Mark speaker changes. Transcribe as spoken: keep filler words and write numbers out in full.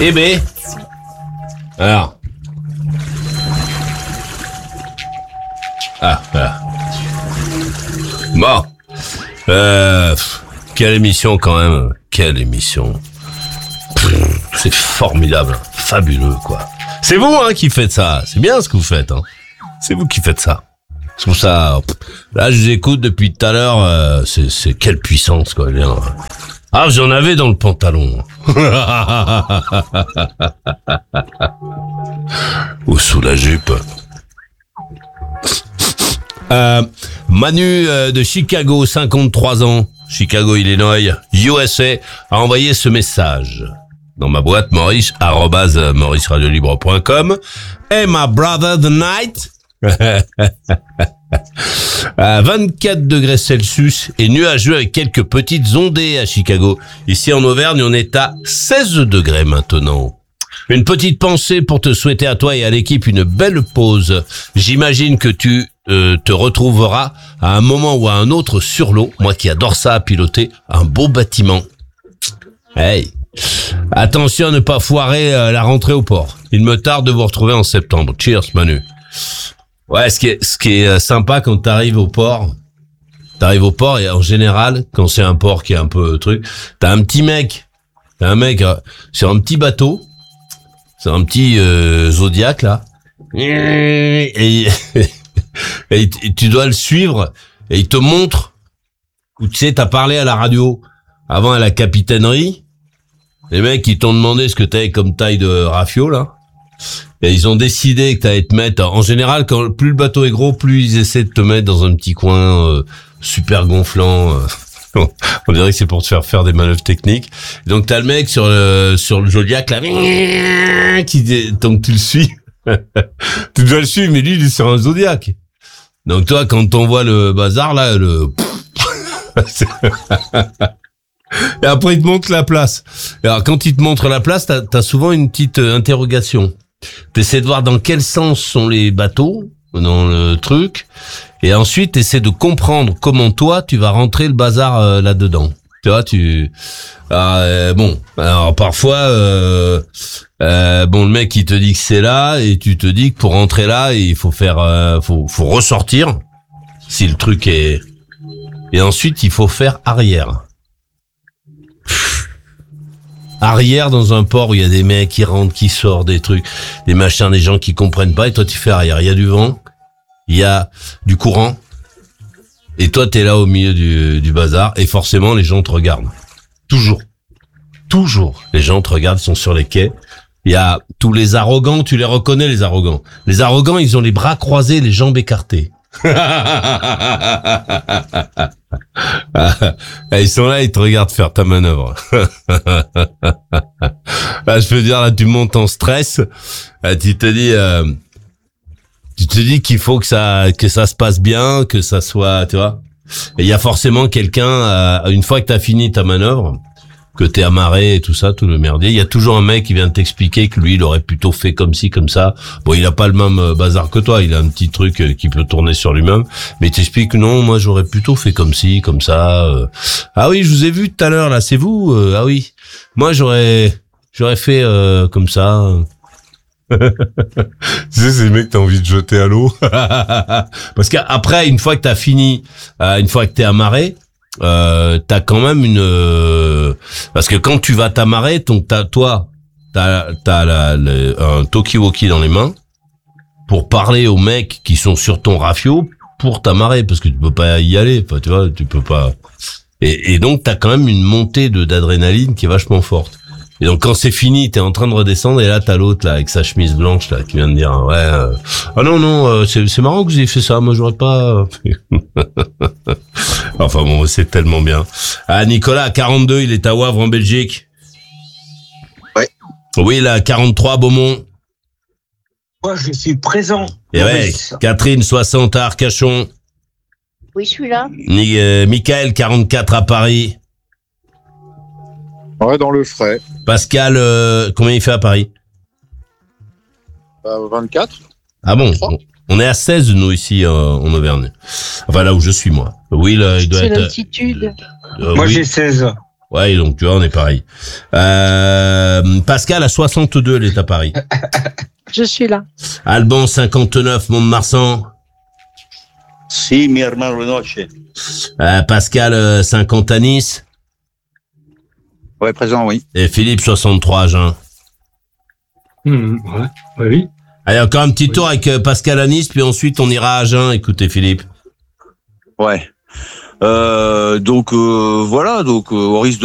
Speaker 1: Eh ben, alors. Ah, voilà. Bon. Euh, quelle émission quand même. Quelle émission. Pff, c'est formidable. Fabuleux, quoi. C'est vous, hein, qui faites ça. C'est bien ce que vous faites, hein. C'est vous qui faites ça. Je trouve ça... Là, je vous écoute depuis tout à l'heure. Euh, c'est, c'est quelle puissance, quoi. Bien. Ah, j'en avais dans le pantalon. Ou sous la jupe. Euh, Manu euh, de Chicago, cinquante-trois ans, Chicago, Illinois, U S A, a envoyé ce message dans ma boîte maurice arobase maurice radio libre point com. Hey my brother, the night. À vingt-quatre degrés Celsius et nuageux avec quelques petites ondées à Chicago. Ici en Auvergne, on est à seize degrés maintenant. Une petite pensée pour te souhaiter à toi et à l'équipe une belle pause. J'imagine que tu euh, te retrouveras à un moment ou à un autre sur l'eau. Moi qui adore ça, à piloter un beau bâtiment. Hey, attention à ne pas foirer euh, la rentrée au port. Il me tarde de vous retrouver en septembre. Cheers, Manu. Ouais, ce qui est, ce qui est sympa quand t'arrives au port, t'arrives au port et en général, quand c'est un port qui est un peu truc, t'as un petit mec, t'as un mec euh, sur un petit bateau, c'est un petit euh, Zodiac là, et, et tu dois le suivre et il te montre où tu sais, t'as parlé à la radio avant à la capitainerie, les mecs ils t'ont demandé ce que t'avais comme taille de rafio là. Et ils ont décidé que t'allais te mettre... En général, quand plus le bateau est gros, plus ils essaient de te mettre dans un petit coin euh, super gonflant. Euh. On dirait que c'est pour te faire faire des manœuvres techniques. Donc t'as le mec sur le sur le Zodiac là, qui donc tu le suis. Tu dois le suivre, mais lui il est sur un Zodiac. Donc toi, quand t'envoies le bazar là, le... Et après il te montre la place. Alors quand il te montre la place, t'as, t'as souvent une petite interrogation. T'essaies de voir dans quel sens sont les bateaux dans le truc, et ensuite t'essaies de comprendre comment toi tu vas rentrer le bazar euh, là-dedans. Tu vois, tu ah, euh, bon. Alors parfois, euh, euh, bon le mec il te dit que c'est là, et tu te dis que pour rentrer là il faut faire, euh, faut, faut ressortir si le truc est, et ensuite il faut faire arrière. Arrière dans un port où il y a des mecs qui rentrent, qui sortent, des trucs, des machins, des gens qui comprennent pas, et toi tu fais arrière. Il y a du vent, il y a du courant, et toi t'es là au milieu du, du bazar, et forcément les gens te regardent. Toujours. Toujours. Les gens te regardent, ils sont sur les quais. Il y a tous les arrogants, tu les reconnais les arrogants. Les arrogants, ils ont les bras croisés, les jambes écartées. Ils sont là, ils te regardent faire ta manœuvre. Là, je peux dire, là, tu montes en stress. Là, tu te dis, euh, tu te dis qu'il faut que ça, que ça se passe bien, que ça soit, tu vois. Et il y a forcément quelqu'un, euh, une fois que t'as fini ta manœuvre, que t'es amarré et tout ça, tout le merdier, il y a toujours un mec qui vient t'expliquer que lui, il aurait plutôt fait comme ci, comme ça. Bon, il a pas le même bazar que toi, il a un petit truc qui peut tourner sur lui-même, mais il t'explique que non, moi, j'aurais plutôt fait comme ci, comme ça. Euh. Ah oui, je vous ai vu tout à l'heure, là, c'est vous? euh, Ah oui. Moi, j'aurais, j'aurais fait euh, comme ça. Tu sais, c'est les mecs que t'as envie de jeter à l'eau. Parce qu'après, une fois que t'as fini, euh, une fois que t'es amarré, Euh, t'as quand même une euh, parce que quand tu vas t'amarrer, donc t'as toi t'as t'as la, le, un talkie-walkie dans les mains pour parler aux mecs qui sont sur ton rafio pour t'amarrer, parce que tu peux pas y aller, enfin, tu vois, tu peux pas, et, et donc t'as quand même une montée de d'adrénaline qui est vachement forte. Et donc quand c'est fini, t'es en train de redescendre, et là t'as l'autre là avec sa chemise blanche là qui vient de dire ouais euh, ah non non euh, c'est c'est marrant que vous ayez fait ça, moi j'aurais pas. Enfin bon, c'est tellement bien. Ah, Nicolas, quarante-deux, il est à Wavre en Belgique.
Speaker 2: Ouais.
Speaker 1: Oui, là, quarante-trois, Beaumont.
Speaker 2: Moi, je suis présent.
Speaker 1: Et ouais, Catherine, soixante à Arcachon.
Speaker 3: Oui, je suis là.
Speaker 1: Ni, euh, Michael, quarante-quatre à Paris.
Speaker 4: Ouais, dans le frais.
Speaker 1: Pascal, euh, combien il fait à Paris?
Speaker 4: Euh, vingt-quatre.
Speaker 1: Ah bon? On est à seize, nous, ici, euh, en Auvergne. Enfin, là où je suis, moi. Oui, là, il doit
Speaker 3: c'est
Speaker 1: être...
Speaker 3: l'altitude.
Speaker 1: Euh,
Speaker 2: Moi,
Speaker 1: oui.
Speaker 2: j'ai seize.
Speaker 1: Ouais, donc tu vois, on est pareil. Euh, Pascal à soixante-deux, elle est à Paris.
Speaker 3: Je suis là.
Speaker 1: Alban cinquante-neuf, Mont-de-Marsan.
Speaker 2: Si, mi hermano noche.
Speaker 1: Euh, Pascal euh, cinquante à Nice.
Speaker 2: Ouais, présent, oui.
Speaker 1: Et Philippe soixante-trois à Agen.
Speaker 4: Mmh, ouais, ouais, oui.
Speaker 1: Allez, encore un petit tour avec euh, Pascal à Nice, puis ensuite on ira à Agen. Écoutez, Philippe.
Speaker 2: Ouais. Euh, donc, euh, voilà, donc, euh, au risque de